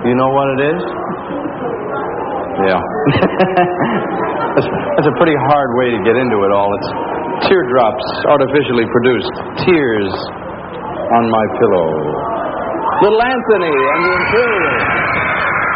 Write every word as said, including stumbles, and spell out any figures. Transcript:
You know what it is? Yeah. that's, that's a pretty hard way to get into it all. It's teardrops artificially produced. Tears on my pillow. Little Anthony and the Imperials.